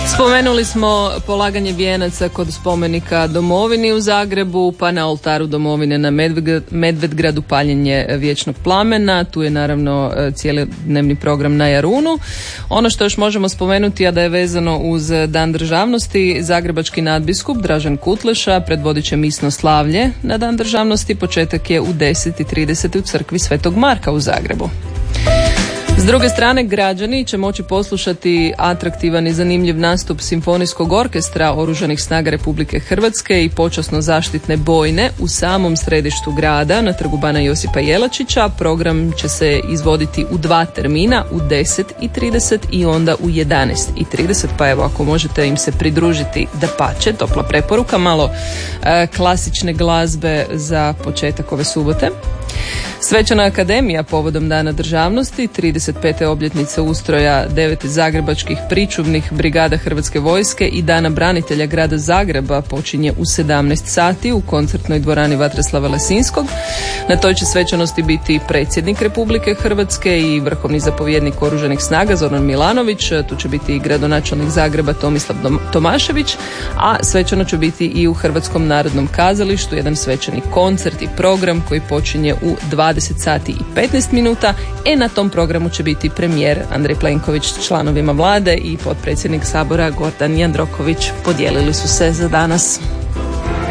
Spomenuli smo polaganje vijenaca kod spomenika Domovini u Zagrebu, pa na oltaru Domovine na Medvedgradu paljenje vječnog plamena. Tu je naravno cijelodnevni program na Jarunu. Ono što još možemo spomenuti, a da je vezano uz Dan državnosti, zagrebački nadbiskup Dražen Kutleša predvodit će misno slavlje na Dan državnosti. Početak je u 10:30 u crkvi Svetog Marka u Zagrebu. S druge strane, građani će moći poslušati atraktivan i zanimljiv nastup Simfonijskog orkestra Oružanih snaga Republike Hrvatske i počasno zaštitne bojne u samom središtu grada na Trgu bana Josipa Jelačića. Program će se izvoditi u 2 termina, u 10:30 i onda u 11:30, pa evo ako možete im se pridružiti, dapače, topla preporuka, malo klasične glazbe za početak ove subote. Svečana akademija povodom Dana državnosti, 35. obljetnice ustroja 9 zagrebačkih pričuvnih brigada Hrvatske vojske i Dana branitelja grada Zagreba počinje u 17 sati u koncertnoj dvorani Vatroslava Lesinskog. Na toj će svečanosti biti predsjednik Republike Hrvatske i vrhovni zapovjednik Oružanih snaga Zoran Milanović. Tu će biti i gradonačelnik Zagreba Tomislav Tomašević, a svečano će biti i u Hrvatskom narodnom kazalištu jedan svečani koncert i program koji počinje u 20 sati i 15 minuta. Na tom programu će biti premijer Andrej Plenković s članovima vlade i potpredsjednik Sabora Gordan Jandroković. Podijelili su se za danas.